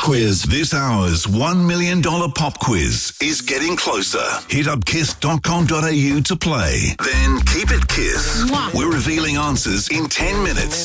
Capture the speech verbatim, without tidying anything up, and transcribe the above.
quiz. This hour's one million dollars pop quiz is getting closer. Hit up kiss dot com dot a u to play. Then keep it Kiss. We're revealing answers in ten minutes.